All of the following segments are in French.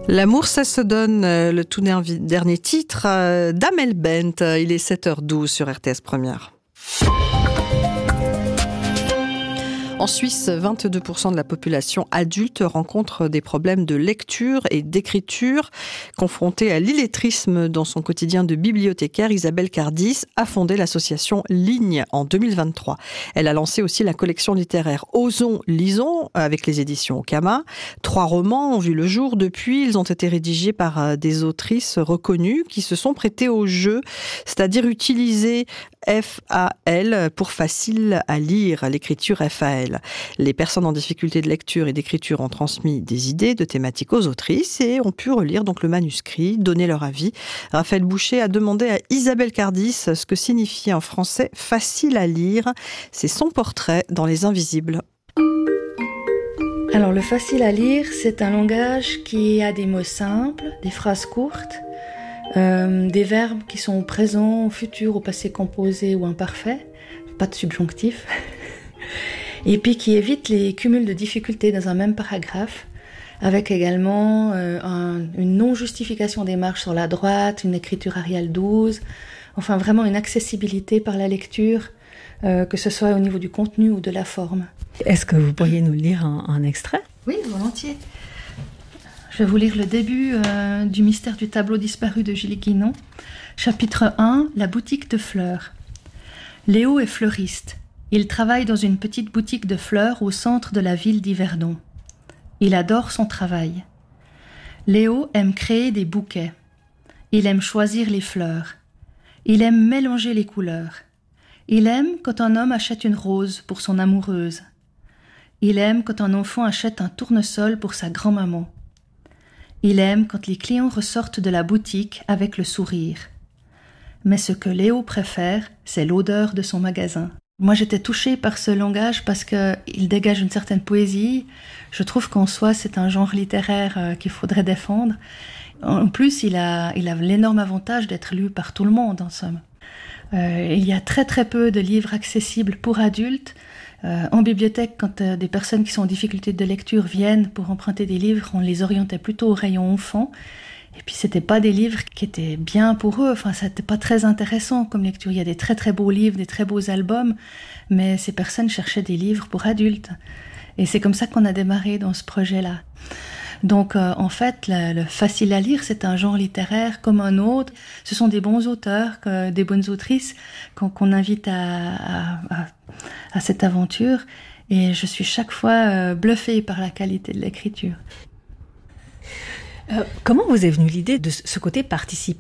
L'amour, ça se donne, le tout dernier titre d'Amel Bent. Il est 7h12 sur RTS Première. En Suisse, 22% de la population adulte rencontre des problèmes de lecture et d'écriture. Confrontée à l'illettrisme dans son quotidien de bibliothécaire, Isabelle Cardis a fondé l'association Ligne en 2023. Elle a lancé aussi la collection littéraire Osons, lisons avec les éditions Okama. 3 romans ont vu le jour depuis. Ils ont été rédigés par des autrices reconnues qui se sont prêtées au jeu, c'est-à-dire utiliser FAL pour facile à lire, l'écriture FAL. Les personnes en difficulté de lecture et d'écriture ont transmis des idées de thématiques aux autrices et ont pu relire donc le manuscrit, donner leur avis. Raphaël Boucher a demandé à Isabelle Cardis ce que signifie en français facile à lire. C'est son portrait dans Les Invisibles. Alors le facile à lire, c'est un langage qui a des mots simples, des phrases courtes, des verbes qui sont au présent, au futur, au passé composé ou imparfait, pas de subjonctif. Et puis qui évite les cumuls de difficultés dans un même paragraphe, avec également une non-justification des marges sur la droite, une écriture Arial 12, enfin vraiment une accessibilité par la lecture, que ce soit au niveau du contenu ou de la forme. Est-ce que vous pourriez nous lire un extrait ? Oui, volontiers. Je vais vous lire le début du mystère du tableau disparu de Julie Guinon. Chapitre 1, la boutique de fleurs. Léo est fleuriste. Il travaille dans une petite boutique de fleurs au centre de la ville d'Yverdon. Il adore son travail. Léo aime créer des bouquets. Il aime choisir les fleurs. Il aime mélanger les couleurs. Il aime quand un homme achète une rose pour son amoureuse. Il aime quand un enfant achète un tournesol pour sa grand-maman. Il aime quand les clients ressortent de la boutique avec le sourire. Mais ce que Léo préfère, c'est l'odeur de son magasin. Moi, j'étais touchée par ce langage parce qu'il dégage une certaine poésie. Je trouve qu'en soi, c'est un genre littéraire qu'il faudrait défendre. En plus, il a l'énorme avantage d'être lu par tout le monde, en somme. Il y a très très peu de livres accessibles pour adultes. En bibliothèque, quand des personnes qui sont en difficulté de lecture viennent pour emprunter des livres, on les orientait plutôt au rayon enfant. Et puis c'était pas des livres qui étaient bien pour eux, enfin c'était pas très intéressant comme lecture. Il y a des très très beaux livres, des très beaux albums, mais ces personnes cherchaient des livres pour adultes. Et c'est comme ça qu'on a démarré dans ce projet-là. Donc en fait, le facile à lire, c'est un genre littéraire comme un autre. Ce sont des bons auteurs, des bonnes autrices qu'on invite à cette aventure. Et je suis chaque fois bluffée par la qualité de l'écriture. Comment vous est venue l'idée de ce côté participatif ?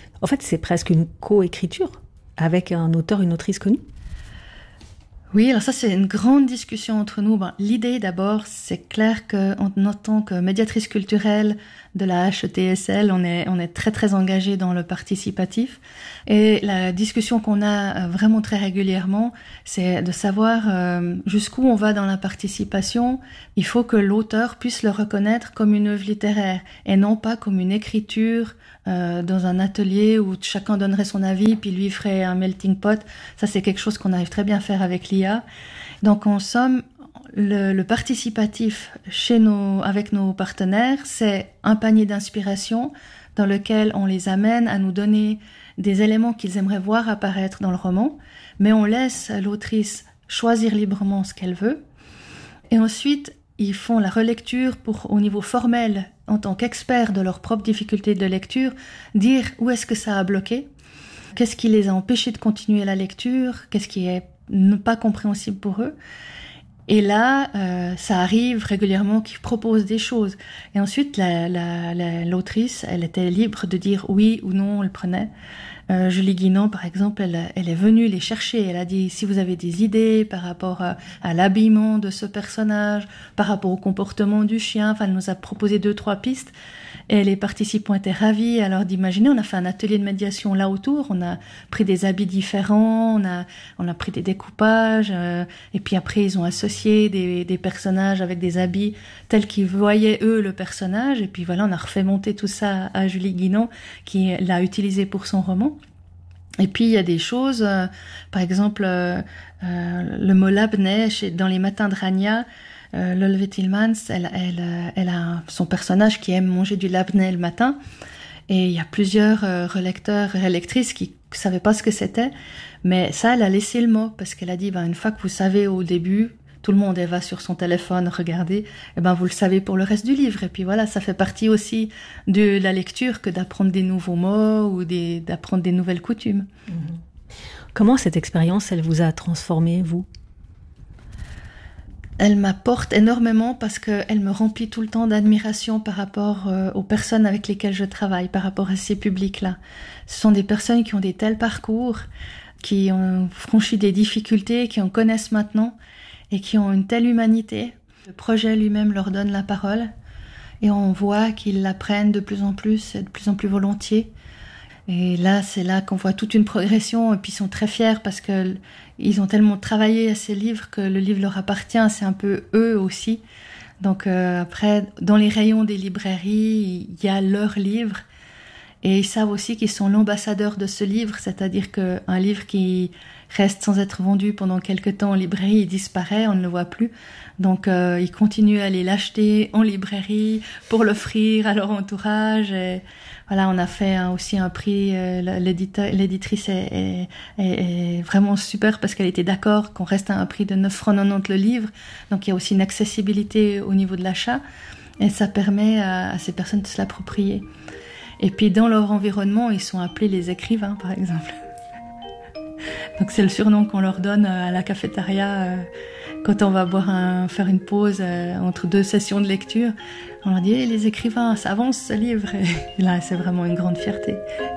En fait, c'est presque une coécriture avec un auteur, une autrice connue. Oui, alors ça c'est une grande discussion entre nous. L'idée d'abord, c'est clair qu'en tant que médiatrice culturelle de la HETSL, on est très très engagé dans le participatif. Et la discussion qu'on a vraiment très régulièrement, c'est de savoir jusqu'où on va dans la participation. Il faut que l'auteur puisse le reconnaître comme une œuvre littéraire et non pas comme une écriture dans un atelier où chacun donnerait son avis puis lui ferait un melting pot. Ça c'est quelque chose qu'on arrive très bien à faire avec l'IA. Donc en somme, le participatif avec nos partenaires, c'est un panier d'inspiration dans lequel on les amène à nous donner des éléments qu'ils aimeraient voir apparaître dans le roman, mais on laisse l'autrice choisir librement ce qu'elle veut. Et ensuite, ils font la relecture pour, au niveau formel, en tant qu'experts de leurs propres difficultés de lecture, dire où est-ce que ça a bloqué, qu'est-ce qui les a empêchés de continuer la lecture, qu'est-ce qui est pas compréhensible pour eux. Et là, ça arrive régulièrement qu'ils proposent des choses. Et ensuite, l'autrice, elle était libre de dire oui ou non, elle prenait. Julie Guinon, par exemple, elle est venue les chercher. Elle a dit, si vous avez des idées par rapport à l'habillement de ce personnage, par rapport au comportement du chien, enfin, elle nous a proposé 2-3 pistes. Et les participants étaient ravis. Alors d'imaginer, on a fait un atelier de médiation là autour. On a pris des habits différents, on a pris des découpages. Et puis après, ils ont associé des personnages avec des habits tels qu'ils voyaient eux le personnage. Et puis voilà, on a refait monter tout ça à Julie Guinon, qui l'a utilisé pour son roman. Et puis il y a des choses, par exemple le mot labné dans les matins de Rania. Lolve Tillmans, elle a son personnage qui aime manger du labneh le matin. Et il y a plusieurs relecteurs et relectrices qui ne savaient pas ce que c'était. Mais ça, elle a laissé le mot parce qu'elle a dit, une fois que vous savez au début, tout le monde va sur son téléphone regarder, et vous le savez pour le reste du livre. Et puis voilà, ça fait partie aussi de la lecture que d'apprendre des nouveaux mots ou d'apprendre des nouvelles coutumes. Comment cette expérience, elle vous a transformé, vous ? Elle m'apporte énormément parce qu'elle me remplit tout le temps d'admiration par rapport aux personnes avec lesquelles je travaille, par rapport à ces publics-là. Ce sont des personnes qui ont des tels parcours, qui ont franchi des difficultés, qui en connaissent maintenant et qui ont une telle humanité. Le projet lui-même leur donne la parole et on voit qu'ils l'apprennent de plus en plus et de plus en plus volontiers. Et là, c'est là qu'on voit toute une progression et puis ils sont très fiers parce que ils ont tellement travaillé à ces livres que le livre leur appartient, c'est un peu eux aussi. Donc après, dans les rayons des librairies, il y a leurs livres et ils savent aussi qu'ils sont l'ambassadeur de ce livre, c'est-à-dire qu'un livre qui reste sans être vendu pendant quelque temps en librairie, il disparaît, on ne le voit plus. Donc ils continuent à aller l'acheter en librairie pour l'offrir à leur entourage. Et voilà, on a fait aussi un prix, l'éditrice est vraiment super parce qu'elle était d'accord qu'on reste à un prix de 9,90 € le livre. Donc il y a aussi une accessibilité au niveau de l'achat et ça permet à ces personnes de se l'approprier. Et puis dans leur environnement, ils sont appelés les écrivains, par exemple. Donc c'est le surnom qu'on leur donne à la cafétéria quand on va faire une pause entre deux sessions de lecture. On leur dit les écrivains, ça avance ce livre. Et là, c'est vraiment une grande fierté.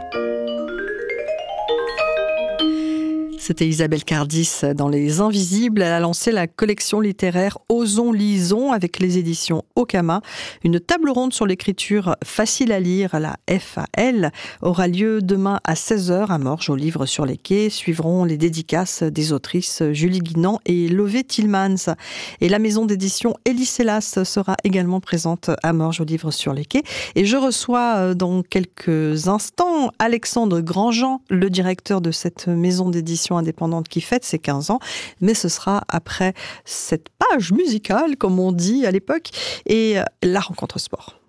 C'était Isabelle Cardis dans Les Invisibles. Elle a lancé la collection littéraire Osons Lisons avec les éditions Okama. Une table ronde sur l'écriture facile à lire, la FAL, aura lieu demain à 16h à Morges, au Livre sur les quais. Suivront les dédicaces des autrices Julie Guinan et Lolve Tillmans. Et la maison d'édition Elissélas sera également présente à Morges, au Livre sur les quais. Et je reçois dans quelques instants Alexandre Grandjean, le directeur de cette maison d'édition indépendante qui fête ses 15 ans, mais ce sera après cette page musicale, comme on dit à l'époque, et la rencontre sport.